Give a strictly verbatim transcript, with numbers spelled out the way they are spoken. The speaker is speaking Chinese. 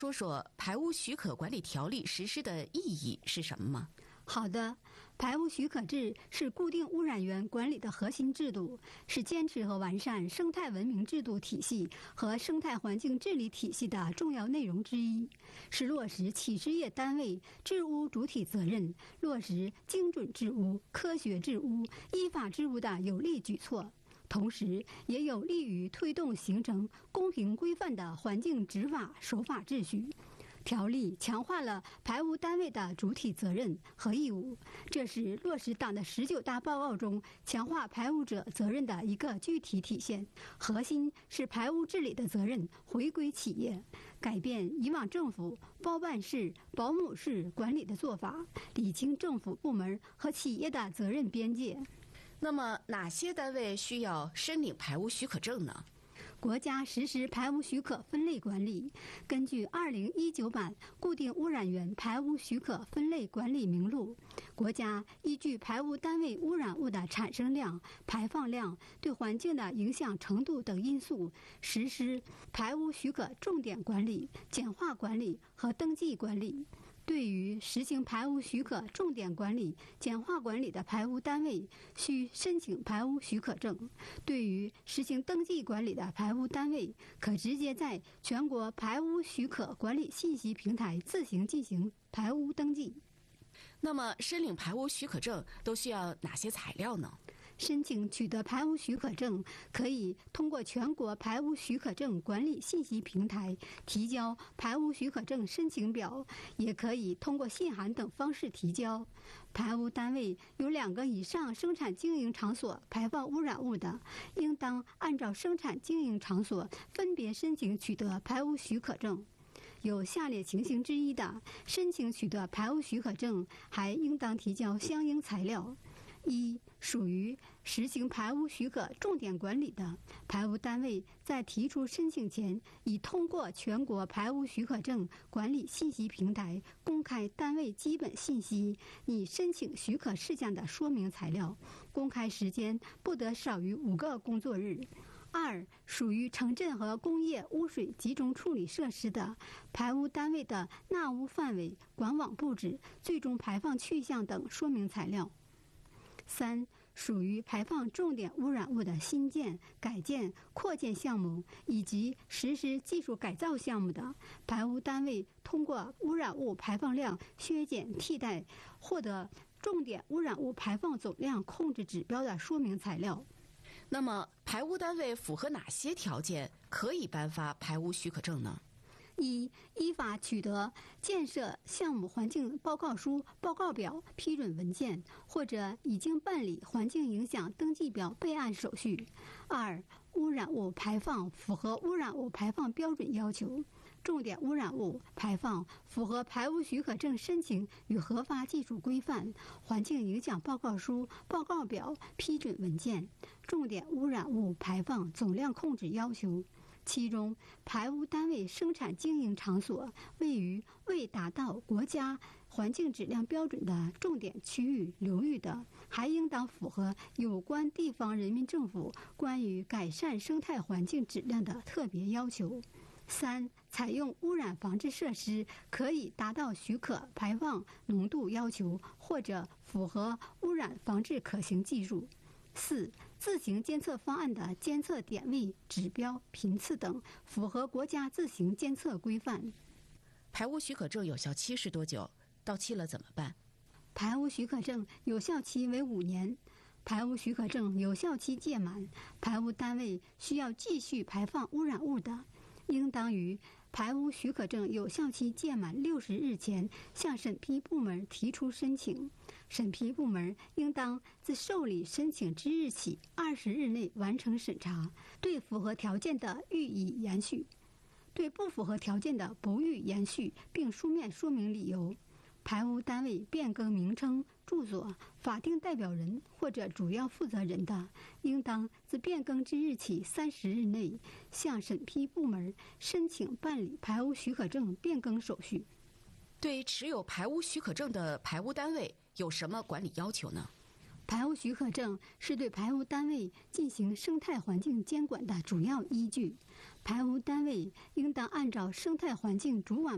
说说排污许可管理条例实施的意义是什么吗？ 好的，排污许可制是固定污染源管理的核心制度，是坚持和完善生态文明制度体系和生态环境治理体系的重要内容之一，是落实企事业单位治污主体责任、落实精准治污、科学治污、依法治污的有力举措。同时，也有利于推动形成公平规范的环境执法守法秩序。条例强化了排污单位的主体责任和义务，这是落实党的十九大报告中强化排污者责任的一个具体体现。核心是排污治理的责任回归企业，改变以往政府包办式、保姆式管理的做法，理清政府部门和企业的责任边界。 那么，哪些单位需要申领排污许可证呢？ 国家实施排污许可分类管理，根据二零一九版固定污染源排污许可分类管理名录，国家依据排污单位污染物的产生量、排放量、对环境的影响程度等因素，实施排污许可重点管理、简化管理和登记管理。对于实行排污许可重点管理、简化管理的排污单位，需申请排污许可证；对于实行登记管理的排污单位，可直接在全国排污许可管理信息平台自行进行排污登记。 那么，申领排污许可证都需要哪些材料呢？ 申请取得排污许可证，可以通过全国排污许可证管理信息平台提交排污许可证申请表，也可以通过信函等方式提交。排污单位有两个以上生产经营场所排放污染物的，应当按照生产经营场所分别申请取得排污许可证。有下列情形之一的，申请取得排污许可证还应当提交相应材料。一、属于实行排污许可重点管理的，排污单位在提出申请前，已通过全国排污许可证管理信息平台公开单位基本信息，拟申请许可事项的说明材料，公开时间不得少于五个工作日。二、属于城镇和工业污水集中处理设施的，排污单位的纳污范围、管网布置、最终排放去向等说明材料。三、属于排放重点污染物的新建、改建、扩建项目以及实施技术改造项目的，排污单位通过污染物排放量削减替代获得重点污染物排放总量控制指标的说明材料。 那么，排污单位符合哪些条件可以颁发排污许可证呢？ 一、依法取得建设项目环境报告书、报告表批准文件，或者已经办理环境影响登记表备案手续。二、污染物排放符合污染物排放标准要求，重点污染物排放符合排污许可证申请与核发技术规范、环境影响报告书、报告表批准文件、重点污染物排放总量控制要求。其中，排污单位生产经营场所位于未达到国家环境质量标准的重点区域流域的，还应当符合有关地方人民政府关于改善生态环境质量的特别要求。三、采用污染防治设施可以达到许可排放浓度要求，或者符合污染防治可行技术。四、自行监测方案的监测点位、指标、频次等符合国家自行监测规范。 排污许可证有效期是多久？到期了怎么办？ 排污许可证有效期为五年。排污许可证有效期届满，排污单位需要继续排放污染物的，应当于排污许可证有效期届满六十日前向审批部门提出申请。审批部门应当自受理申请之日起二十日内完成审查，对符合条件的予以延续，对不符合条件的不予延续，并书面说明理由。排污单位变更名称、住所、法定代表人或者主要负责人的，应当自变更之日起三十日内向审批部门申请办理排污许可证变更手续。 对持有排污许可证的排污单位有什么管理要求呢？ 排污许可证是对排污单位进行生态环境监管的主要依据，排污单位应当按照生态环境主管